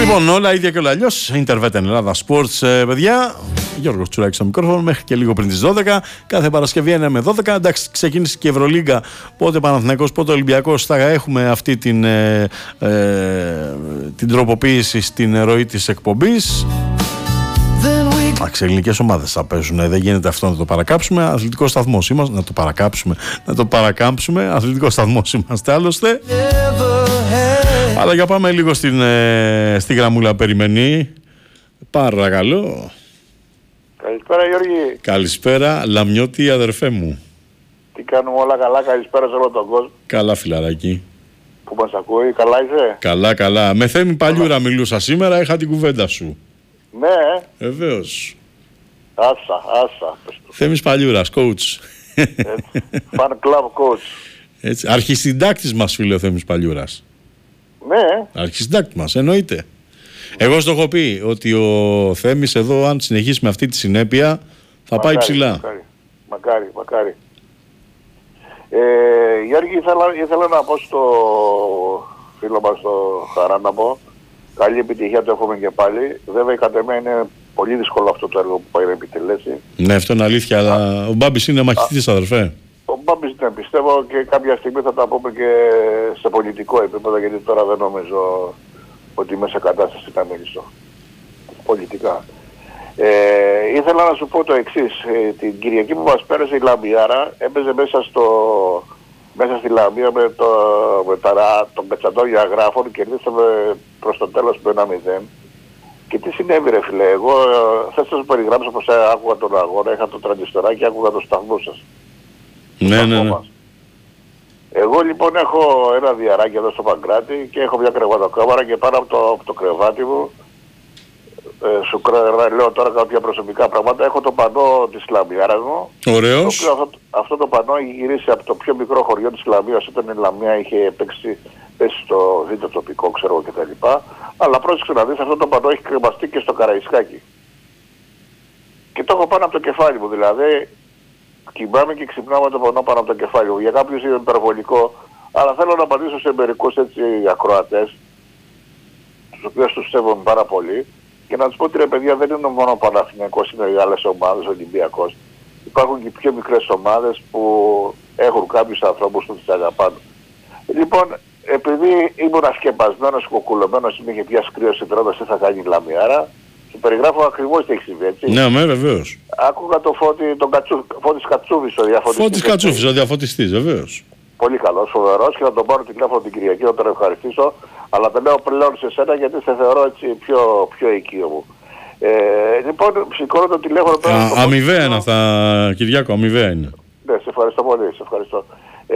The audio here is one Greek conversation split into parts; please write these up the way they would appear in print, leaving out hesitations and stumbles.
Λοιπόν, όλα ίδια και όλα αλλιώς. Intervet Ελλάδα Sports, παιδιά. Γιώργος Τσουράκης στο μικρόφωνο, μέχρι και λίγο πριν τις 12. Κάθε Παρασκευή 1 με 12. Εντάξει, ξεκίνησε και η Ευρωλίγκα. Πότε Παναθηναϊκός, πότε Ολυμπιακός. Θα έχουμε αυτή την τροποποίηση στην ροή της εκπομπής. Ελληνικές ομάδες θα παίζουν. Δεν γίνεται αυτό να το παρακάψουμε. Αθλητικός σταθμός είμαστε. Να το παρακάμψουμε. Αθλητικός σταθμός είμαστε άλλωστε. Αλλά για πάμε λίγο στη γραμμούλα περιμένει. Παρακαλώ. Καλησπέρα Γιώργη. Καλησπέρα Λαμιώτη αδερφέ μου. Τι κάνουμε, όλα καλά? Καλησπέρα σε όλο τον κόσμο. Καλά φιλαράκι. Που μας ακούει, καλά είσαι? Καλά. Με Θέμη Παλιούρα μιλούσα σήμερα, είχα την κουβέντα σου. Ναι. Βεβαίως. Άσα. Θέμης Παλιούρας, coach. Fan club coach. Έτσι. Αρχισυντάκτης μας, φίλε, ο Θέμης Παλιούρας. Ναι. Αρχισυντάκτης μας, εννοείται. Εγώ στο έχω πει ότι ο Θέμης εδώ, αν συνεχίσει με αυτή τη συνέπεια, θα πάει ψηλά. Μακάρι. Γιώργη, ήθελα να πω στο φίλο μας το Χαρά να πω καλή επιτυχία, το έχουμε και πάλι. Βέβαια κατ' εμέ είναι πολύ δύσκολο αυτό το έργο που πάει να επιτελέσει. Ναι, αυτό είναι αλήθεια, αλλά ο Μπάμπης είναι μαχητής, αδερφέ. Ο Μπάμπης είναι, πιστεύω, και κάποια στιγμή θα τα πούμε και σε πολιτικό επίπεδο, γιατί τώρα δεν νομίζω ότι είμαι σε κατάσταση να μιλήσω πολιτικά. Ήθελα να σου πω το εξής. Την Κυριακή που μας πέρασε η Λαμπιάρα έπαιζε μέσα στη Λαμπία με τον Πετσαντόρια Αγράφων, κερδίσαμε προς το τέλος του 1-0. Και τι συνέβη ρε φίλε, εγώ θες να σου περιγράψω πως άκουγα τον αγώνα, είχα το τραντιστοράκι και άκουγα το σταθμό σας. Ναι. Εγώ λοιπόν έχω ένα διαράκι εδώ στο Παγκράτη και έχω μια κρεβατοκάμαρα και πάνω από το κρεβάτι μου, σου λέω τώρα κάποια προσωπικά πράγματα, έχω το πανό της Λαμιάρας μου. Ωραίος. Το οποίο αυτό το πανό έχει γυρίσει από το πιο μικρό χωριό της Λαμίας, όταν η Λαμία είχε πέσει στο βίντεο τοπικό, ξέρω κτλ. Αλλά πρόσεξε να δεις, αυτό το πανό έχει κρεμαστεί και στο Καραϊσκάκι. Και το έχω πάνω από το κεφάλι μου, δηλαδή κοιμάμαι και ξυπνάω με το πανό πάνω από το κεφάλι μου. Για κάποιους είναι υπερβολικό, αλλά θέλω να απαντήσω σε μερικούς έτσι ακροατές, τους οποίους τους σέβομαι πάρα πολύ, και να τους πω ότι ρε παιδιά δεν είναι μόνο ο Παναθηναϊκός, είναι οι άλλες ομάδες, ο Ολυμπιακός. Υπάρχουν και πιο μικρές ομάδες που έχουν κάποιους ανθρώπους που τους αγαπάνε. Λοιπόν, επειδή ήμουν ασκεπασμένος, κοκκουλωμένος, με είχε πιάσει κρύος συντρώντας τι θα κάνει η Λαμιάρα, σου περιγράφω ακριβώς τι έχει συμβεί, έτσι. Ναι, βεβαίως. Άκουγα το Φώτης Κατσούβης, ο διαφωτιστής. Φώτης Κατσούβης, ο διαφωτιστής, βεβαίως. Πολύ καλός, φοβερός, και θα τον πάρω τηλέφωνο την Κυριακή να τον ευχαριστήσω, αλλά το λέω πλέον σε σένα γιατί σε θεωρώ έτσι πιο οικείο μου. Λοιπόν, σηκώνω το τηλέφωνο τώρα. Αμοιβαία είναι αυτά, Κυριάκο, αμοιβαία είναι. Ναι, σε ευχαριστώ πολύ, σε ευχαριστώ.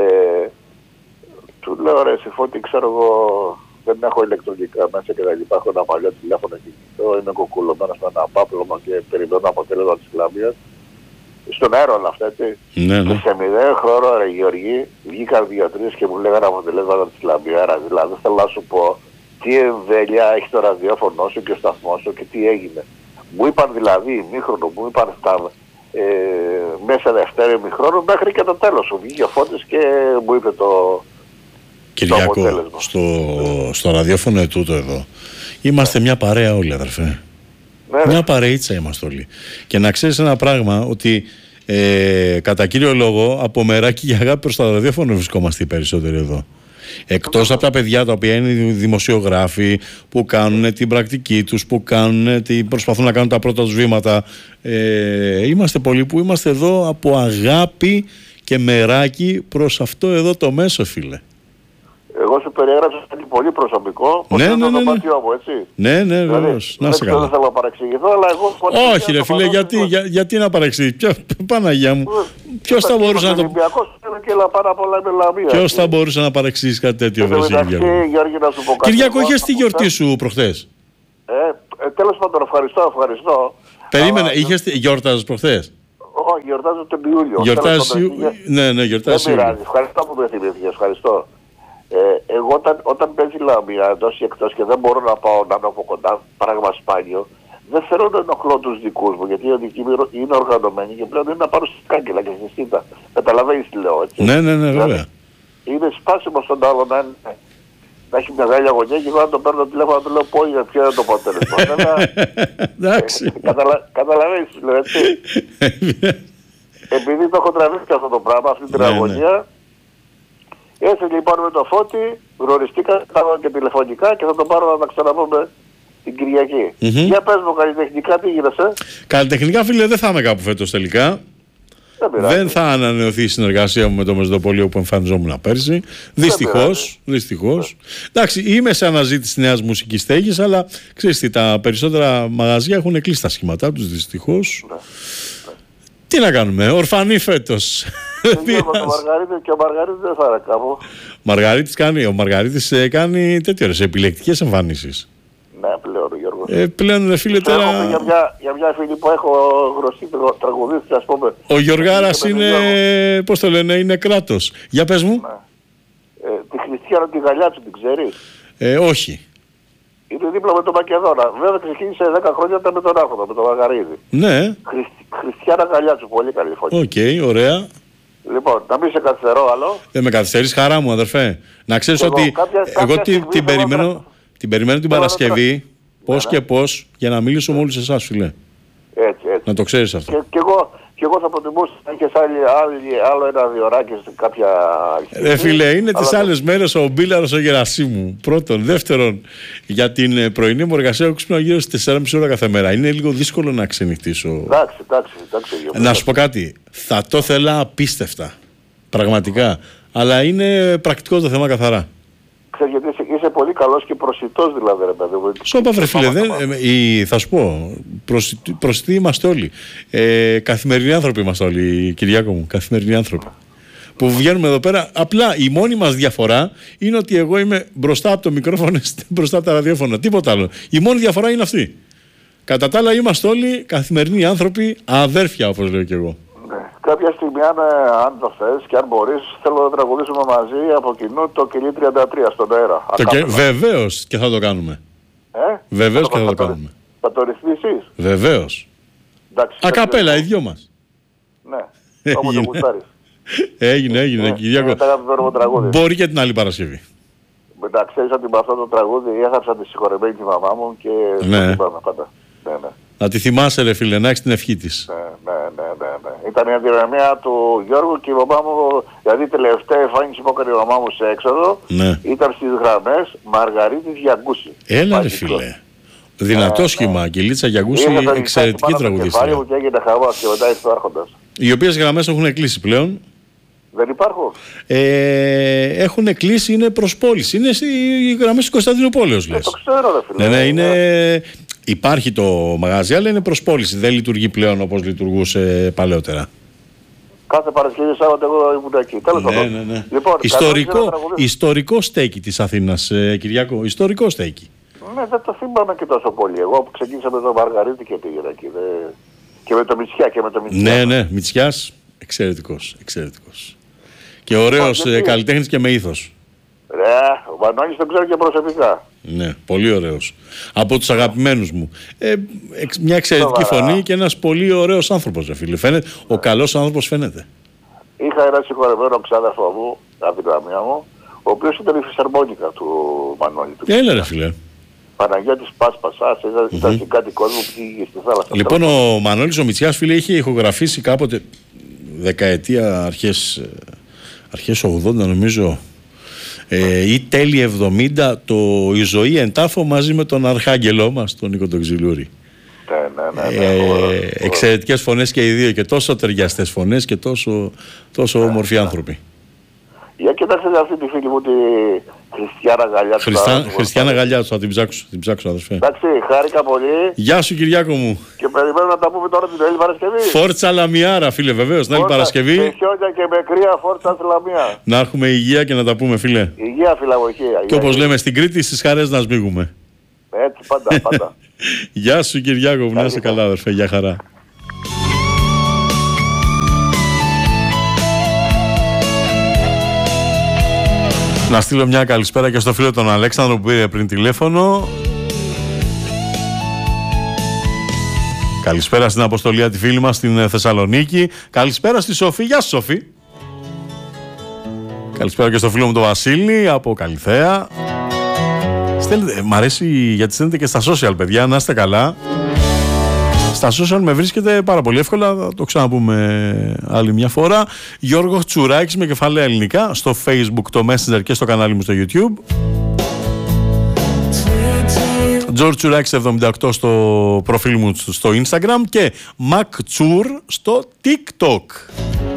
Του λέω ρε Φώτη, ξέρω εγώ, δεν έχω ηλεκτρονικά μέσα και τα λοιπά, έχω ένα παλιό τηλέφωνο κινητό, είμαι κοκκουλωμένο στο ένα πάπλωμα και περιμένω αποτέλεσμα της Λαμίας. Στον αέρα όλα αυτά, έτσι. Ναι. Και σε 0 χρόνο, ρε Γεωργή, βγήκαν 2-3 και μου λέγανε αποτελέσματα της Λαμπιάρα. Δηλαδή, θέλω να σου πω τι εμβέλεια έχει το ραδιόφωνο σου και ο σταθμός σου και τι έγινε. Μου είπαν δηλαδή ημίχρονο, μου είπαν μέσα Δευτέρα ημίχρονο μέχρι και το τέλος σου. Βγήκε ο Φώτης και μου είπε το Κυριάκο, στο ραδιόφωνο ετούτο εδώ, είμαστε μια παρέα όλοι, αδερφέ. Ναι. Μια παρεΐτσα είμαστε όλοι. Και να ξέρεις ένα πράγμα, ότι κατά κύριο λόγο από μεράκι και αγάπη προς το ραδιόφωνο βρισκόμαστε οι περισσότεροι εδώ. Εκτός από τα παιδιά τα οποία είναι δημοσιογράφοι, που κάνουν την πρακτική τους, που προσπαθούν να κάνουν τα πρώτα τους βήματα, είμαστε πολλοί που είμαστε εδώ από αγάπη και μεράκι προς αυτό εδώ το μέσο, φίλε. Εγώ σου περιέγραψα κάτι πολύ προσωπικό, πως είναι το δωμάτιό μου, έτσι. Ναι, βεβαίως. Να σε καλά. Δεν θέλω να παρεξηγηθώ, αλλά εγώ... Όχι ρε φίλε, γιατί να παρεξηγηθώ, Παναγιά μου. Ποιος θα μπορούσε να το... Ποιος θα μπορούσε να παρεξηγήσει κάτι τέτοιο, βρε Κυριάκο, είχες τη γιορτή σου προχθές? Τέλος πάντων, ευχαριστώ. Περίμενε, γιόρταζες προχθές? Όχι, γιορτάζω τον Ιούλιο. Ναι, γιορτάζεις. Δεν πειράζει, ευχαριστώ που με θυμήθηκες, ευχαριστώ. Εγώ όταν παίζει Λαμία εντός ή εκτός και δεν μπορώ να πάω να είμαι από κοντά, πράγμα σπάνιο, δεν θέλω να ενοχλώ τους δικούς μου, γιατί οι δικοί μου είναι οργανωμένοι και πλέον είναι να πάρω στη κάγκελα και στη στήτα. Καταλαβαίνεις τι λέω, έτσι. Ναι, βέβαια. Είναι σπάσιμο στον άλλο να είναι να έχει μεγάλη αγωνία και εγώ να το παίρνω τηλέφωνο να του λέω πω για ποιο είναι το αποτέλεσμα. Εντάξει. Καταλαβαίνεις, λέω έτσι. Επειδή το έχω τραβήξει αυτό το πράγμα, αυτή την αγωνία, έτσι λοιπόν με το Φώτη γνωριστήκα και τηλεφωνικά και θα το πάρω να τα ξαναπούμε την Κυριακή. Για πες μου καλλιτεχνικά τι γίνεσαι. Καλλιτεχνικά, φίλε, δεν θα είμαι κάπου φέτος τελικά. Δεν θα ανανεωθεί η συνεργασία μου με το Μεσδοπολείο που εμφανιζόμουν πέρσι. Δυστυχώς. Εντάξει, είμαι σε αναζήτηση νέας μουσικής στέγης, αλλά ξέρεις τι, τα περισσότερα μαγαζιά έχουν κλείσει τα σχήματά τους, δυστυχώς. Τι να κάνουμε, ορφανή φέτος. Και ο Μαργαρίτης δεν θα είναι κάπου. Ο Μαργαρίτης κάνει τέτοιες επιλεκτικές εμφανίσεις. Ναι, πλέον, Γιώργο. Πλέον, φίλε, τώρα... Για μια φίλη που έχω γνωστή τραγουδίστρια, ας πούμε. Ο Γιωργάρας είναι, πώς το λένε, είναι κράτος. Για πες μου. Ναι. Τη Χριστιάνα τη Γαλιάτσου την ξέρεις? Όχι. Είναι δίπλα με τον Μακεδόνα. Βέβαια ξεκίνησε 10 χρόνια με τον Άρχοντα, με τον Μαργαρίδη. Ναι. Χριστιάνα Γαλιάτσου, πολύ καλή φωνή. Οκ, ωραία. Λοιπόν, να μην σε καθυστερώ άλλο. Δεν με καθυστερείς, χαρά μου, αδερφέ. Να ξέρεις ότι εγώ την περιμένω την Παρασκευή, πώς και πώς, για να μιλήσω με όλους εσάς, φίλε. Έτσι. Να το ξέρεις αυτό. Και εγώ θα προτιμούσα να είχες άλλο ένα διωράκι σε κάποια αρχή. Φίλε, είναι τις άλλες μέρες ο Μπίλαρος ο Γερασίμου. Πρώτον. Δεύτερον, για την πρωινή μου εργασία έχω ξυπνάω γύρω στις 4,5 ώρα κάθε μέρα. Είναι λίγο δύσκολο να ξενυχτήσω. Εντάξει. Να σου πω κάτι. Θα το ήθελα απίστευτα. Πραγματικά. Αλλά είναι πρακτικό το θέμα καθαρά. Ξέρεις, γιατί είσαι πολύ καλός και προσιτός δηλαδή, ρε παιδί μου. Σώπα, βρε φίλε, θα σου πω, προσιτοί είμαστε όλοι. Καθημερινοί άνθρωποι είμαστε όλοι, Κυριάκο μου, καθημερινοί άνθρωποι. Που βγαίνουμε εδώ πέρα, απλά η μόνη μας διαφορά είναι ότι εγώ είμαι μπροστά από το μικρόφωνο, μπροστά από τα ραδιόφωνα, τίποτα άλλο. Η μόνη διαφορά είναι αυτή. Κατά τα άλλα είμαστε όλοι καθημερινοί άνθρωποι, αδέρφια όπως λέω και εγώ. Κάποια στιγμή, αν το θες και αν μπορείς, θέλω να τραγουδήσουμε μαζί από κοινού το Κιλί 33 στον αέρα. Βεβαίως και θα το κάνουμε. Βεβαίως και θα το κάνουμε. Θα το ρυθμίσεις? Βεβαίως. Ακαπέλα, οι δυο μας. Ναι, όπως το γουστάρεις. Έγινε, Κυριάκο. Μπορεί και την άλλη Παρασκευή. Μετά ξέρεις ότι με αυτό το τραγούδι έχαψα τη συγχωρεμένη τη μαμά μου και το είπαμε πάντα. Να τη θυμάσαι, ρε φίλε, να έχεις την ευχή της. Ναι. Ήταν η αντιρρεμία του Γιώργου και η μαμά μου, δηλαδή η τελευταία εμφάνιση που έκανε η μαμά μου σε έξοδο, ήταν στις γραμμές Μαργαρίτης Γιαγκούση. Έλα ρε φίλε. Δυνατό σχήμα, Κιλίτσα Γιαγκούση, εξαιρετική τραγουδίστρια. Και έγινε χαμός και μετά ήρθε ο Άρχοντας. Οι οποίες γραμμές έχουν κλείσει πλέον. Δεν υπάρχουν. Έχουν κλείσει, είναι προς πώληση. Είναι οι γραμμές του Κωνσταντινούπολεως, λες. Το ξέρω ρε φίλε. Ναι, είναι... Υπάρχει το μαγαζί, αλλά είναι προς πώληση. Δεν λειτουργεί πλέον όπως λειτουργούσε παλαιότερα. Κάθε Παρασκευή Σάββατο εγώ ήμουν εκεί. Τέλος πάντων. Ναι. Λοιπόν, ιστορικό στέκι της Αθήνας, Κυριακό. Ιστορικό στέκι. Ναι, δεν το θυμάμαι και τόσο πολύ. Εγώ που ξεκίνησα με τον Μαργαρίτη και πήγαινα εκεί. Και με το Μητσιά. Ναι, Μητσιάς. Εξαιρετικός. Και ωραίος καλλιτέχνης και με ήθος. Ο Μανώλης τον ξέρω και προσωπικά. Ναι, πολύ ωραίος. Από τους αγαπημένους μου. Μια εξαιρετική φωνή και ένας πολύ ωραίος άνθρωπος, φίλε. Φαίνεται, ο καλός άνθρωπος φαίνεται. Είχα ένα συγχωρεμένο ξάδερφο μου, από την γραμμία μου, ο οποίος ήταν η φυσαρμόνικα του Μανώλη. Έλα ρε φίλε. Παναγιώτης Πάσπασας, ήταν κάτι κόσμο που πήγε στη θάλασσα. Λοιπόν, ο Μανώλης ο Μητσιάς, φίλε, είχε ηχογραφήσει κάποτε δεκαετία αρχές 80 νομίζω, ή τέλη 70, το «Η ζωή εν τάφο» μαζί με τον αρχάγγελό μας, τον Νίκο τον Ξυλούρη. Εξαιρετικές φωνές και οι δύο, και τόσο ταιριαστές φωνές και τόσο όμορφοι άνθρωποι. Για κοιτάξτε αυτή τη φίλη μου, τη Χριστιάνα Γαλιάτσου. Χριστιάνα Γαλιάτσου, θα την ψάξω αδερφέ. Εντάξει, χάρηκα πολύ. Γεια σου Κυριάκο μου. Και περιμένω να τα πούμε τώρα την άλλη Παρασκευή. Φόρτσα Λαμιάρα, φίλε, βεβαίως, την άλλη Παρασκευή. Με χιόνια και με κρύα, φόρτσα Λαμιά. Να έχουμε υγεία και να τα πούμε, φίλε. Υγεία, φιλαγωγία. Και όπως λέμε στην Κρήτη, στις χαρές να σμίγουμε. Έτσι, πάντα. Γεια σου Κυριάκο μου, να είσαι καλά αδερφέ, για χαρά. Να στείλω μια καλησπέρα και στο φίλο τον Αλέξανδρο που πήρε πριν τηλέφωνο. Καλησπέρα στην αποστολή τη φίλη μας στην Θεσσαλονίκη. Καλησπέρα στη Σοφή. Γεια σου Σοφή. Καλησπέρα και στο φίλο μου τον Βασίλη από Καλυθέα. Μ' αρέσει γιατί στέλνετε και στα social, παιδιά, να είστε καλά. Στα social με βρίσκεται πάρα πολύ εύκολα, θα το ξαναπούμε άλλη μια φορά. Γιώργος Τσουράκης με κεφάλαια ελληνικά στο Facebook, το Messenger και στο κανάλι μου στο YouTube. George Τσουράκης 78 στο προφίλ μου στο Instagram και Mac Τσουρ στο TikTok.